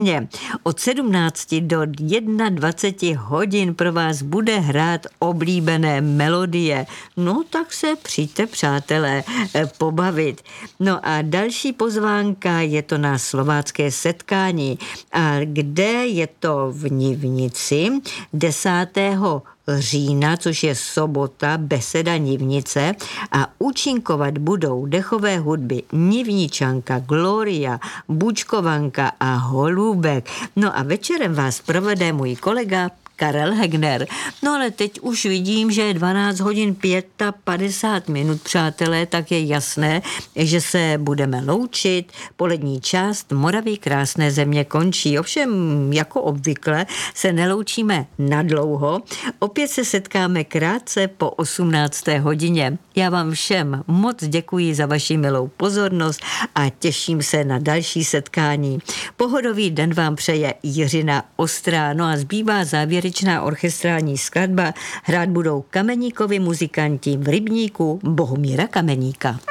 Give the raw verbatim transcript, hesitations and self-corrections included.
Od sedmnácti do dvaceti jedna hodin pro vás bude hrát oblíbené melodie. No tak se přijďte, přátelé, pobavit. No a další pozvánka je to na slovácké setkání. A kde je to v Nivnici desátého října, což je sobota, beseda Nivnice, a účinkovat budou dechové hudby Nivničanka, Gloria, Bučkovanka a Holubek. No a večerem vás provede můj kolega Karel Hegner. No ale teď už vidím, že je dvanáct hodin padesát pět minut, přátelé, tak je jasné, že se budeme loučit. Polední část Moravy krásné země končí. Ovšem, jako obvykle, se neloučíme nadlouho. Opět se setkáme krátce po osmnácté hodině. Já vám všem moc děkuji za vaši milou pozornost a těším se na další setkání. Pohodový den vám přeje Jiřina Ostrá. No a zbývá závěrečná orchestrální skladba. Hrát budou Kameníkovi muzikanti v Rybníku Bohumíra Kameníka.